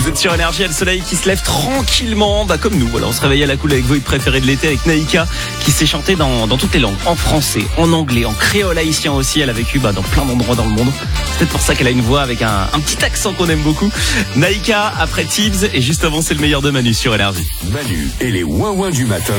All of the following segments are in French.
Vous êtes sur Énergie, le soleil qui se lève tranquillement, comme nous. Voilà, on se réveille à la cool avec vos hits préférés de l'été avec Naïka qui s'est chantée dans toutes les langues, en français, en anglais, en créole haïtien aussi. Elle a vécu dans plein d'endroits dans le monde. C'est peut-être pour ça qu'elle a une voix avec un petit accent qu'on aime beaucoup. Naïka après Tibbs et juste avant c'est le meilleur de Manu sur Énergie. Manu et les ouin-ouin du matin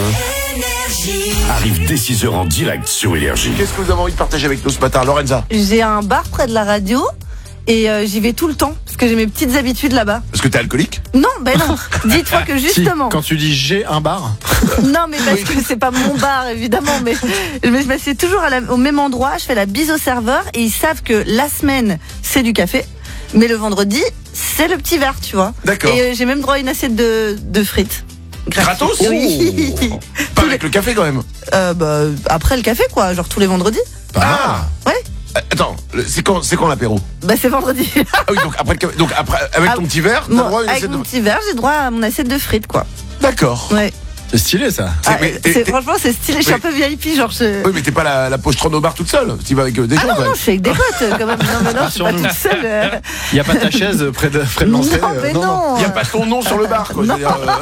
arrivent dès 6h en direct sur Énergie. Qu'est-ce que vous avez envie de partager avec nous ce matin, Lorenza? J'ai un bar près de la radio et j'y vais tout le temps parce que j'ai mes petites habitudes là-bas. Parce que t'es alcoolique? Non, non. Dites-toi que justement. Quand tu dis j'ai un bar. Non, mais parce que c'est pas mon bar évidemment, mais je m'assieds toujours au même endroit. Je fais la bise au serveur et ils savent que la semaine c'est du café, mais le vendredi c'est le petit verre, tu vois. D'accord. Et j'ai même droit à une assiette de frites. Gratos? Oui. Pas avec le café quand même. Après le café quoi, genre tous les vendredis. Ah. Ouais. Attends, c'est quand l'apéro? C'est vendredi. Ah oui, donc après avec ton petit verre, t'as droit à une avec assiette mon de... petit verre, j'ai droit à mon assiette de frites quoi. D'accord. Ouais. C'est stylé ça. Franchement c'est stylé, je suis un peu VIP genre. Oui, mais t'es pas la pochetronne au bar toute seule. Tu vas avec des gens quand même. Non, je suis avec des potes quand même. Non, je suis pas toute seule. Il y a pas ta chaise près de l'entrée. Non, mais non. Il y a pas ton nom sur le bar, quoi. Non.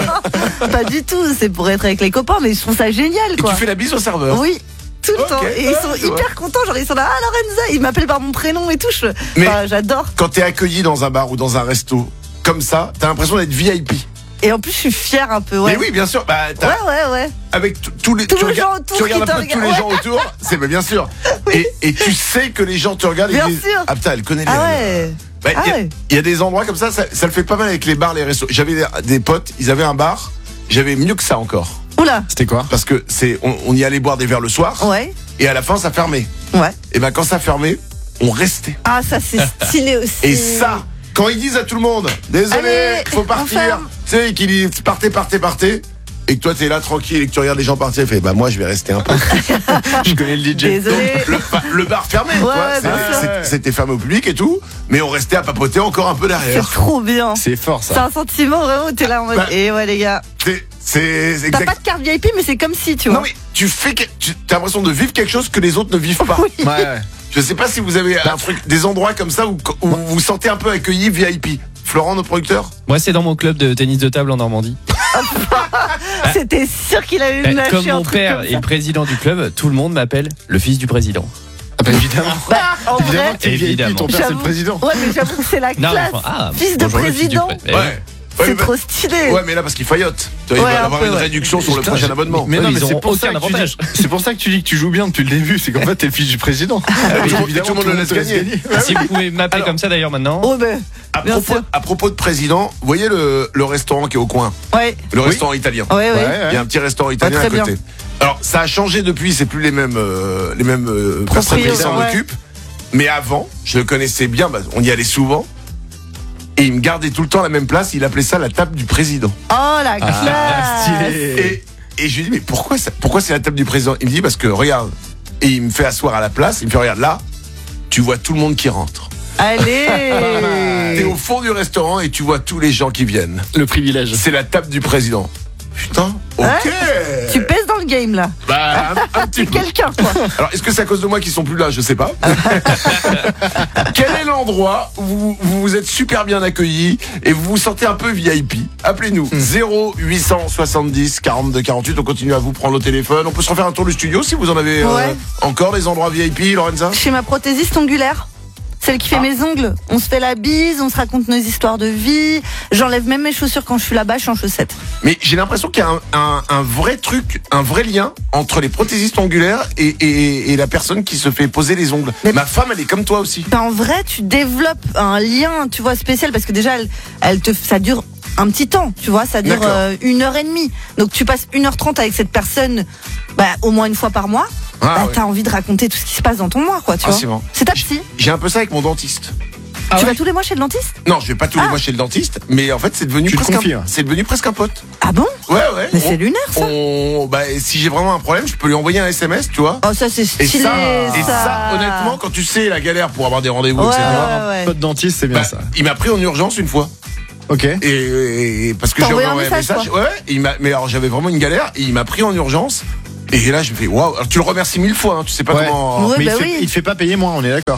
Pas du tout, c'est pour être avec les copains, mais je trouve ça génial, quoi. Et tu fais la bise au serveur? Oui. Tout le temps. Et ils sont hyper contents, genre ils sont là, Lorenza, ils m'appellent par mon prénom et tout. J'adore. Quand t'es accueilli dans un bar ou dans un resto comme ça, t'as l'impression d'être VIP. Et en plus, je suis fière un peu, ouais. Mais oui, bien sûr. Ouais. Avec tous les gens autour, tu regardes un peu tous les gens autour. C'est bien sûr. Oui. Et tu sais que les gens te regardent et bien disent sûr. ah putain, elle connaît les. Ah ouais. Il y a des endroits comme ça le fait pas mal avec les bars, les restos. J'avais des potes, ils avaient un bar. J'avais mieux que ça encore. Oula. C'était quoi? Parce que on y allait boire des verres le soir. Ouais. Et à la fin, ça fermait. Ouais. Et quand ça fermait, on restait. Ah, ça c'est stylé aussi. Et ça, quand ils disent à tout le monde, désolé, faut partir. Tu sais, qu'ils disent partez. Et que toi t'es là tranquille et que tu regardes les gens partir, tu fais moi je vais rester un peu. Je connais le DJ. Désolé. Donc, le bar fermé, c'était fermé au public et tout, mais on restait à papoter encore un peu derrière. C'est trop bien. C'est fort C'est ça. un sentiment vraiment où t'es là en mode et ouais les gars. C'est T'as pas de carte VIP mais c'est comme si tu vois. Non mais t'as l'impression de vivre quelque chose que les autres ne vivent pas. Oui. Ouais. Je sais pas si vous avez un truc, des endroits comme ça où vous vous sentez un peu accueilli VIP. Florent, notre producteur? Moi, c'est dans mon club de tennis de table en Normandie. C'était sûr qu'il a eu une Comme mon père est le président du club, tout le monde m'appelle le fils du président. Évidemment. En Évidemment vrai, que t'es VIP, Évidemment. ton père c'est le J'avoue. président. Ouais, mais j'avoue que c'est la Non, classe. Fils de bonjour, le fils du président. pré- C'est trop stylé. Ouais, mais là parce qu'il faillote. Il va avoir une réduction sur le Putain, prochain abonnement. Mais non, mais ils c'est auront pour ça aucun que tu avantage. dis. C'est pour ça que tu dis que tu joues bien depuis le début. C'est qu'en fait t'es le fils du président. Tout le monde le laisse gagner. Si vous pouvez m'appeler comme ça d'ailleurs maintenant. Oh ben. Bien sûr. À propos de président, vous voyez le restaurant qui est au coin, Ouais. le restaurant italien. Ouais. Il y a un petit restaurant italien très à côté. bien. Alors ça a changé depuis, c'est plus les mêmes personnes qui s'en ouais. occupent. Mais avant, je le connaissais bien, on y allait souvent. Et il me gardait tout le temps à la même place. Il appelait ça la table du président. Oh la classe. Stylé. Et je lui dis mais pourquoi c'est la table du président? Il me dit parce que regarde. Et il me fait asseoir à la place. Il me fait regarde là, tu vois tout le monde qui rentre. Allez. T'es au fond du restaurant et tu vois tous les gens qui viennent. Le privilège. C'est la table du président. Putain, ok. Tu pèses dans le game là. Un petit C'est peu. quelqu'un quoi. Alors, est-ce que c'est à cause de moi qu'ils sont plus là? Je sais pas. Quel est l'endroit où vous vous êtes super bien accueillis et vous vous sentez un peu VIP? Appelez-nous 0870 42 48. On continue à vous prendre au téléphone. On peut se refaire un tour du studio si vous en avez encore des endroits VIP, Lorenza? Chez ma prothésiste ongulaire. Celle qui fait mes ongles. On se fait la bise, on se raconte nos histoires de vie. J'enlève même mes chaussures quand je suis là-bas, je suis en chaussettes. Mais j'ai l'impression qu'il y a un vrai truc, un vrai lien entre les prothésistes ongulaires et la personne qui se fait poser les ongles. Mais ma femme, elle est comme toi aussi. En vrai, tu développes un lien, tu vois, spécial parce que déjà, ça dure un petit temps, tu vois, ça dure 1h30. Donc tu passes 1h30 avec cette personne, au moins une fois par mois. T'as envie de raconter tout ce qui se passe dans ton mois, quoi, tu vois. C'est bon. C'est ta psy. J'ai un peu ça avec mon dentiste. Tu vas tous les mois chez le dentiste? Non, je vais pas tous les mois chez le dentiste, mais en fait, c'est devenu presque un pote. Ah bon? Ouais. Mais c'est lunaire, ça. Si j'ai vraiment un problème, je peux lui envoyer un SMS, tu vois. Oh, ça, c'est stylé, et ça, honnêtement, quand tu sais la galère pour avoir des rendez-vous, etc. Pote dentiste, c'est bien ça. Il m'a pris en urgence une fois. Ok. Et parce que j'ai envoyé un message. Mais alors, j'avais vraiment une galère, et il m'a pris en urgence. Et là, je me fais waouh. Alors, tu le remercies 1000 fois, hein, tu sais pas comment. Ouais, Mais il te fait pas payer moins, on est d'accord.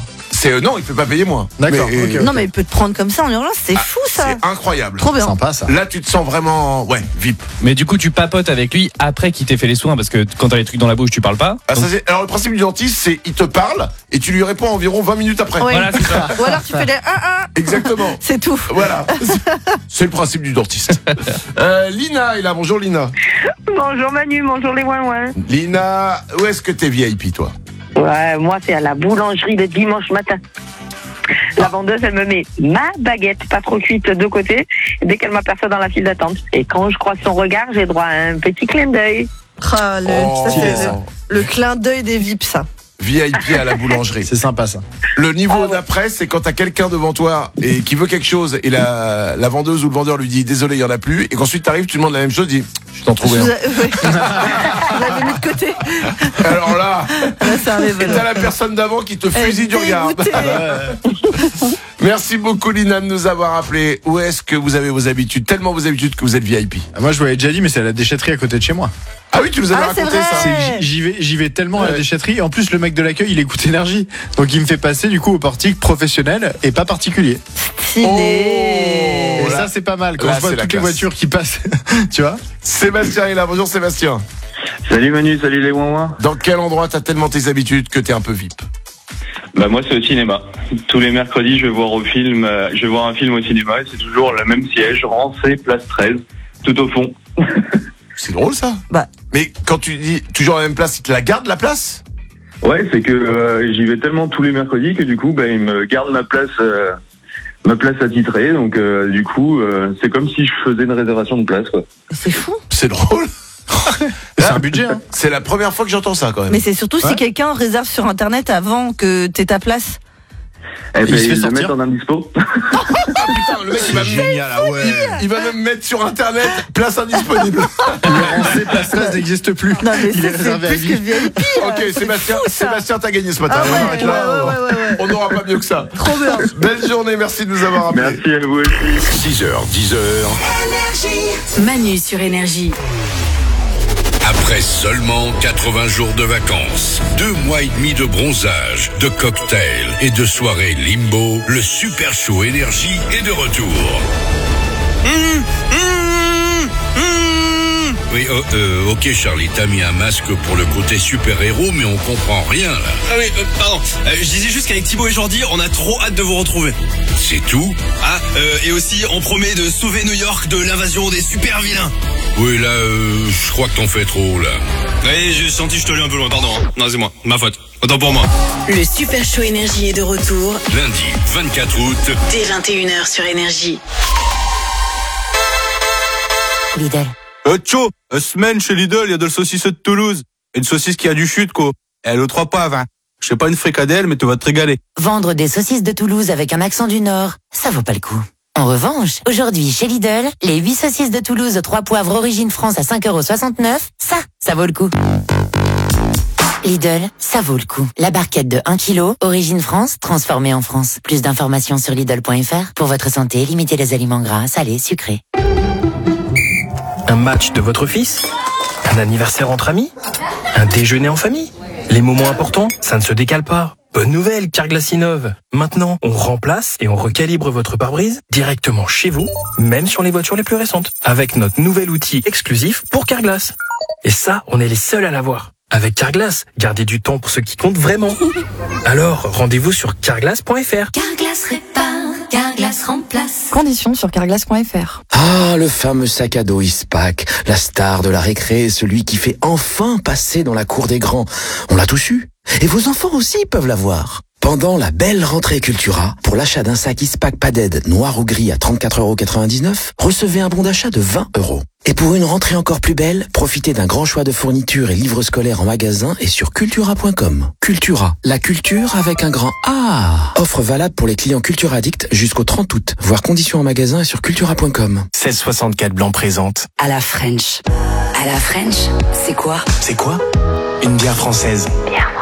Non, il peut pas payer moins. D'accord, Mais- ok. Non, mais il peut te prendre comme ça en urgence, c'est fou ça. C'est incroyable. Trop bien. Sympa ça. Là, tu te sens vraiment, VIP. Mais du coup, tu papotes avec lui après qu'il t'ait fait les soins parce que quand t'as les trucs dans la bouche, tu parles pas. Ah, ça, alors, le principe du dentiste, c'est il te parle et tu lui réponds environ 20 minutes après. Ouais. Voilà, c'est ça. Ou alors tu fais des 1-1, Exactement. c'est tout. Voilà. C'est le principe du dentiste. Lina est là. Bonjour, Lina. Bonjour Manu, bonjour les ouin-ouin. Lina, où est-ce que t'es VIP, toi? Ouais, moi c'est à la boulangerie le dimanche matin. La vendeuse, elle me met ma baguette pas trop cuite de côté dès qu'elle m'aperçoit dans la file d'attente. Et quand je croise son regard, j'ai droit à un petit clin d'œil. Ah, ça, c'est le clin d'œil des VIP, ça. VIP à la boulangerie. C'est sympa ça. Le niveau d'après, c'est quand t'as quelqu'un devant toi et qui veut quelque chose et la vendeuse ou le vendeur lui dit désolé, il y en a plus, et qu'ensuite t'arrives, tu demandes la même chose, tu dis je t'en trouvais un. Ouais. Vous l'avez mis de côté. Alors là, Là, ça arrive. t'as la personne d'avant qui te fusille du regard. Dégoûté. Merci beaucoup, Lina, de nous avoir appelé. Où est-ce que vous avez vos habitudes? Tellement vos habitudes que vous êtes VIP. Moi je vous l'avais déjà dit, mais c'est à la déchetterie à côté de chez moi. Ah oui, tu nous avais Ah, c'est raconté vrai. ça. C'est que j'y vais tellement à la Ouais. déchetterie. Et en plus, le mec de l'accueil, il écoute Énergie. Donc il me fait passer du coup au portique professionnel et pas particulier. Stylé. Et Oh, là- ça, c'est pas mal. Quand là, je vois c'est la toutes les classe. voitures qui passent, tu vois. Sébastien est là. Bonjour, Sébastien. Salut Manu, salut les ouin-ouin. Dans quel endroit t'as tellement tes habitudes que t'es un peu VIP? Bah moi c'est au cinéma. Tous les mercredis je vais voir un film au cinéma et c'est toujours le même siège, Rancé, place 13, tout au fond. C'est drôle, ça. Bah. Mais quand tu dis toujours la même place, ils te la gardent, la place? Ouais, c'est que j'y vais tellement tous les mercredis que du coup bah ils me gardent ma place attitrée, donc du coup c'est comme si je faisais une réservation de place quoi. C'est fou. C'est drôle. C'est un budget. Hein. C'est la première fois que j'entends ça, quand même. Mais c'est surtout si Ouais. quelqu'un réserve sur internet avant que t'aies ta place. Eh ben, Il se fait ils le sortir. mettent en indispo. Ah putain, le mec, il va, Génial, ah ouais. il va même mettre sur internet place indisponible. Le Rancé, place 13 n'existe plus. Non, mais Il ça, est réservé à c'est plus que vie. VIP. Ok, c'est Sébastien, fou, ça. Sébastien, t'as gagné ce matin. Ah On arrête ouais, là. ouais. On n'aura pas mieux que ça. Trop bien. Belle journée, merci de nous avoir appelés. Merci à vous aussi. 6h, 10h. Manu sur Énergie. Après seulement 80 jours de vacances, 2 mois et demi de bronzage, de cocktails et de soirées limbo, le Super Show Énergie est de retour. Oui, ok Charlie, t'as mis un masque pour le côté super-héros, mais on comprend rien là. Ah oui, pardon. Je disais juste qu'avec Thibaut et Jordi, on a trop hâte de vous retrouver. C'est tout? Ah, et aussi, on promet de sauver New York de l'invasion des super vilains. Oui, là, je crois que t'en fais trop là. Oui, j'ai senti que je te l'ai un peu loin, pardon. Hein. Non, c'est moi, ma faute. Autant pour moi. Le Super Show Énergie est de retour Lundi, 24 août. dès 21h sur Énergie. Lidl. Tcho, semaine chez Lidl, il y a de la saucisse de Toulouse. Une saucisse qui a du chute, quoi. Elle aux 3 poivres, hein. Je sais pas une fricadelle, mais tu vas te régaler. Vendre des saucisses de Toulouse avec un accent du Nord, ça vaut pas le coup. En revanche, aujourd'hui chez Lidl, les 8 saucisses de Toulouse aux 3 poivres origine France à 5,69 €, ça vaut le coup. Lidl, ça vaut le coup. La barquette de 1 kg, origine France, transformée en France. Plus d'informations sur Lidl.fr. Pour votre santé, limitez les aliments gras, salés, sucrés. Un match de votre fils? Un anniversaire entre amis? Un déjeuner en famille? Les moments importants, ça ne se décale pas. Bonne nouvelle, Carglass innove. Maintenant, on remplace et on recalibre votre pare-brise directement chez vous, même sur les voitures les plus récentes, avec notre nouvel outil exclusif pour Carglass. Et ça, on est les seuls à l'avoir. Avec Carglass, gardez du temps pour ce qui compte vraiment. Alors, rendez-vous sur carglass.fr. Carglass répare, Carglass remplace. Conditions sur carglass.fr. Ah, le fameux sac à dos Eastpak, la star de la récré, celui qui fait enfin passer dans la cour des grands. On l'a tous eu. Et vos enfants aussi peuvent l'avoir. Pendant la belle rentrée Cultura, pour l'achat d'un sac Eastpak Padded noir ou gris à 34,99 €, recevez un bon d'achat de 20 €. Et pour une rentrée encore plus belle, profitez d'un grand choix de fournitures et livres scolaires en magasin et sur cultura.com. Cultura, la culture avec un grand A. Offre valable pour les clients Cultura Addict jusqu'au 30 août. Voir conditions en magasin et sur cultura.com. 1664 Blanc présente. À la French. À la French, c'est quoi? C'est quoi? Une bière française. Bière